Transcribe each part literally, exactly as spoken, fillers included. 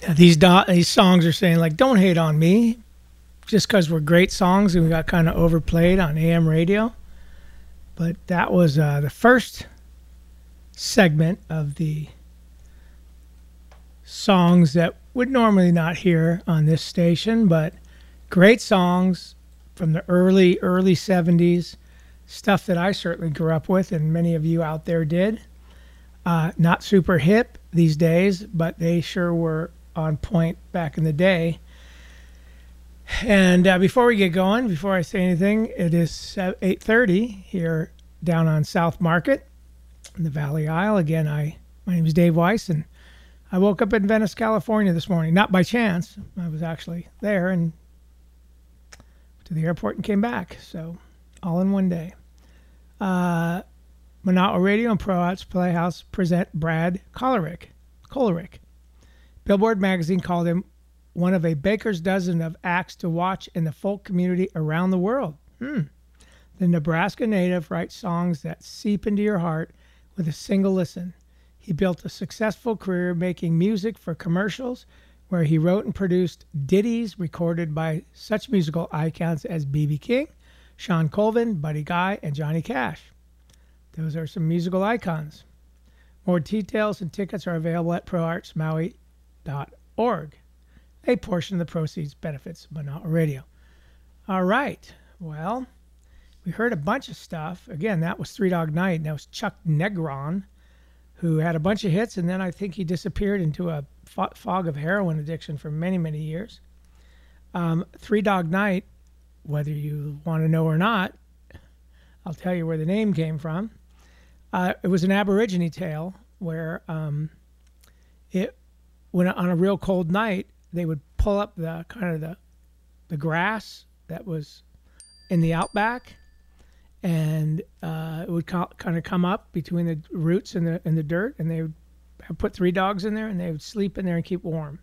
Yeah, these do- these songs are saying like, don't hate on me, just because we're great songs and we got kind of overplayed on A M radio. But that was uh, the first segment of the songs that would normally not hear on this station, but great songs from the early, early seventies, stuff that I certainly grew up with and many of you out there did. Uh, not super hip these days, but they sure were on point back in the day. And uh, before we get going, before I say anything, it is eight thirty here down on South Market in the Valley Isle. Again, I my name is Dave Weiss, and I woke up in Venice, California this morning. Not by chance. I was actually there and went to the airport and came back. So all in one day. Uh, Monotl Radio and Pro Arts Playhouse present Brad Colerick. Colerick. Billboard magazine called him one of a baker's dozen of acts to watch in the folk community around the world. Hmm. The Nebraska native writes songs that seep into your heart with a single listen. He built a successful career making music for commercials where he wrote and produced ditties recorded by such musical icons as B B King, Sean Colvin, Buddy Guy, and Johnny Cash. Those are some musical icons. More details and tickets are available at pro arts maui dot org. A portion of the proceeds benefits Monotl Radio. All right. Well, we heard a bunch of stuff. Again, that was Three Dog Night, and that was Chuck Negron, who had a bunch of hits, and then I think he disappeared into a fog of heroin addiction for many, many years. Um, Three Dog Night, whether you want to know or not, I'll tell you where the name came from. Uh, it was an Aborigine tale where um, it, when on a real cold night, they would pull up the kind of the the grass that was in the outback, and uh, it would co- kind of come up between the roots and the and the dirt, and they would put three dogs in there, and they would sleep in there and keep warm.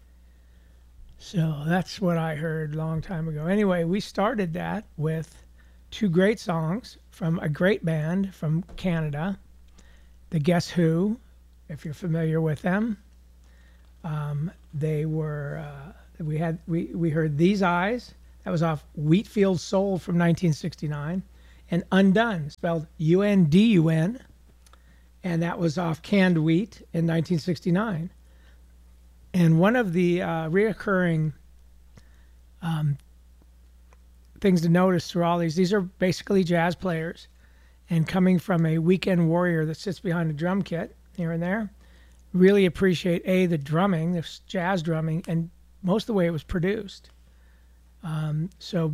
So that's what I heard a long time ago. Anyway, we started that with two great songs from a great band from Canada, the Guess Who, if you're familiar with them. Um, they were, uh, we had, we, we heard These Eyes. That was off Wheatfield Soul from nineteen sixty-nine. And Undone, spelled U N D U N. And that was off Canned Wheat in nineteen sixty-nine. And one of the uh, reoccurring um, things to notice through all these, these are basically jazz players. And coming from a weekend warrior that sits behind a drum kit here and there, really appreciate, A, the drumming, the jazz drumming, and most of the way it was produced. Um, so,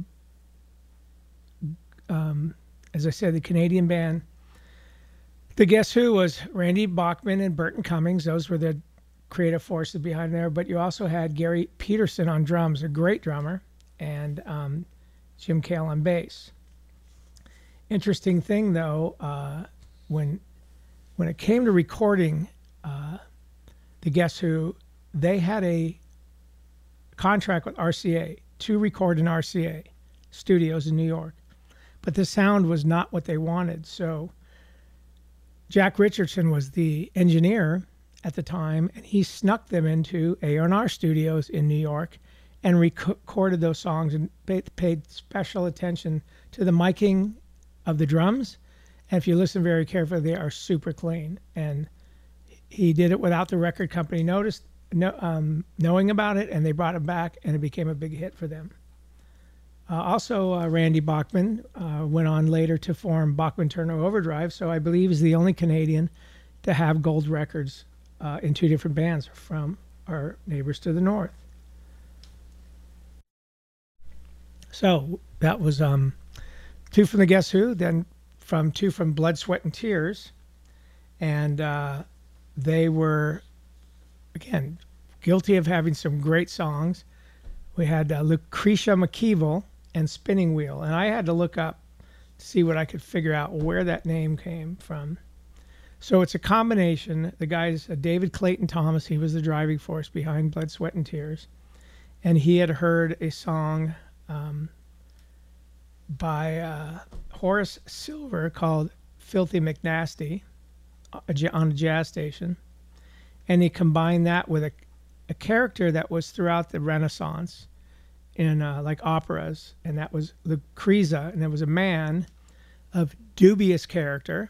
um, as I said, the Canadian band, the Guess Who was Randy Bachman and Burton Cummings. Those were the creative forces behind there. But you also had Gary Peterson on drums, a great drummer, and um, Jim Cale on bass. Interesting thing, though, uh, when when it came to recording uh, the Guess Who, they had a contract with R C A to record in R C A studios in New York. But the sound was not what they wanted. So Jack Richardson was the engineer at the time, and he snuck them into A and R Studios in New York and recorded those songs and paid special attention to the miking of the drums. And if you listen very carefully, they are super clean. And he did it without the record company noticed, no, um, knowing about it, and they brought it back, and it became a big hit for them. Uh, also, uh, Randy Bachman uh, went on later to form Bachman Turner Overdrive, so I believe he's the only Canadian to have gold records uh, in two different bands from our neighbors to the north. So that was um, two from the Guess Who, then from two from Blood, Sweat, and Tears. And uh, they were, again, guilty of having some great songs. We had uh, Lucretia McKeevill and Spinning Wheel. And I had to look up to see what I could figure out where that name came from. So it's a combination. The guy's uh, David Clayton Thomas. He was the driving force behind Blood, Sweat, and Tears. And he had heard a song um, by uh, Horace Silver called Filthy McNasty on a jazz station. And he combined that with a, a character that was throughout the Renaissance in uh, like operas, and that was Lucrezia, and there was a man of dubious character,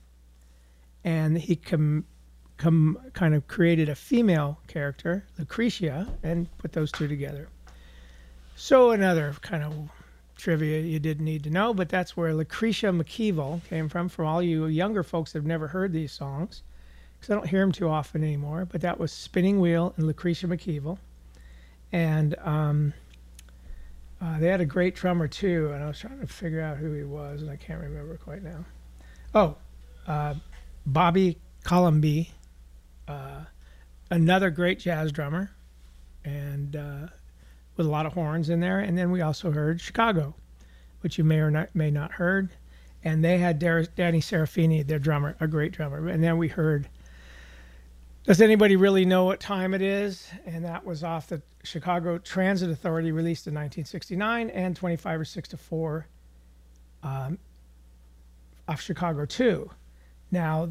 and he com, com, kind of created a female character, Lucretia, and put those two together. So another kind of trivia you didn't need to know, but that's where Lucretia McKeevill came from. For all you younger folks that have never heard these songs, because I don't hear them too often anymore, but that was Spinning Wheel and Lucretia McKeevill. And um, uh, they had a great drummer too, and I was trying to figure out who he was, and I can't remember quite now. Oh, uh, Bobby Colomby, uh, another great jazz drummer, and uh, with a lot of horns in there. And then we also heard Chicago, which you may or not, may not heard. And they had Dar- Danny Serafini, their drummer, a great drummer. And then we heard Does Anybody Really Know What Time It Is? And that was off the Chicago Transit Authority, released in nineteen sixty-nine, and twenty-five or six to four um, off Chicago two. Now,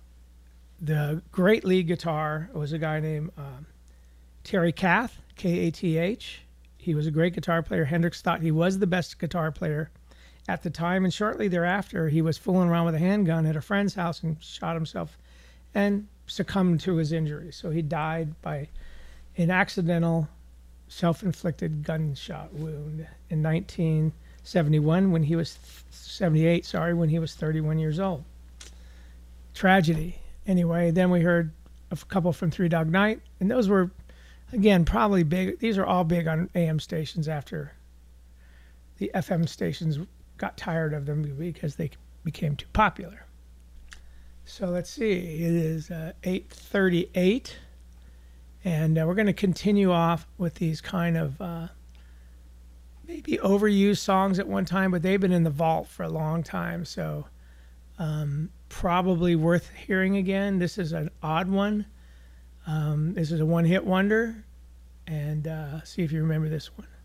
the great lead guitar was a guy named um, Terry Kath, K A T H. He was a great guitar player. Hendrix thought he was the best guitar player at the time, and shortly thereafter, he was fooling around with a handgun at a friend's house and shot himself and succumbed to his injuries. So he died by an accidental, self-inflicted gunshot wound in nineteen seventy-one when he was seventy-eight, sorry, when he was thirty-one years old. Tragedy. Anyway, then we heard a couple from Three Dog Night, and those were, again, probably big. These are all big on A M stations after the F M stations got tired of them because they became too popular. So let's see, it is uh, eight thirty-eight, and uh, we're going to continue off with these kind of uh, maybe overused songs at one time, but they've been in the vault for a long time, so um, probably worth hearing again. This is an odd one. Um, this is a one-hit wonder, and uh, see if you remember this one.